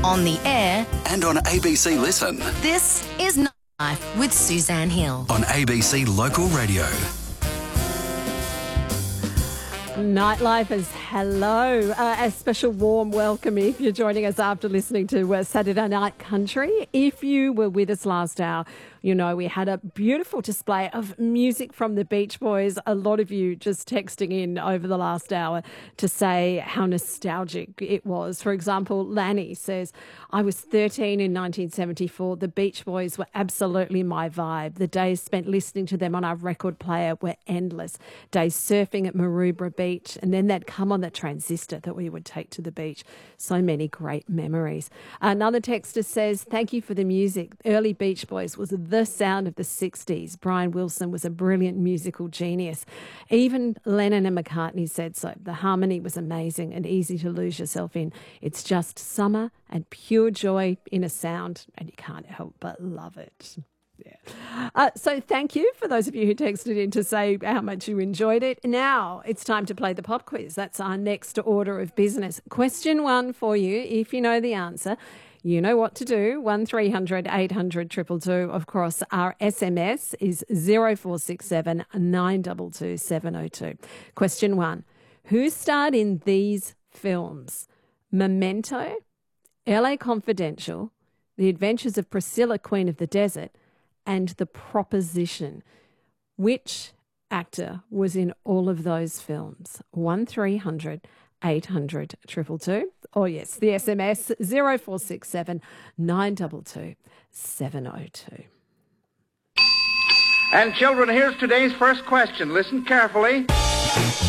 on the air, and on ABC Listen. this is Nightlife with Suzanne Hill. On ABC Local Radio. Nightlife is hello. A special warm welcome if you're joining us after listening to Saturday Night Country. If you were with us last hour, you know we had a beautiful display of music from the Beach Boys. A lot of you just texting in over the last hour to say how nostalgic it was. For example, Lanny says, I was 13 in 1974. The Beach Boys were absolutely my vibe. The days spent listening to them on our record player were endless. Days surfing at Maroubra Beach, and then they'd come on the transistor that we would take to the beach. So many great memories. Another texter says, thank you for the music. Early Beach Boys was the sound of the 60s. Brian Wilson was a brilliant musical genius. Even Lennon and McCartney said so. The harmony was amazing and easy to lose yourself in. It's just summer and pure joy in a sound, and you can't help but love it. Yeah. So thank you for those of you who texted in to say how much you enjoyed it. Now it's time to play the pop quiz. That's our next order of business. Question 1 for you. If you know the answer, you know what to do. 1300 800 222. Of course, our SMS is 0467 922 702. Question 1. Who starred in these films? Memento, LA Confidential, The Adventures of Priscilla, Queen of the Desert, and The Proposition. Which actor was in all of those films? 1300 800 222. Oh, yes, the SMS 0467 922 702. And children, here's today's first question. Listen carefully.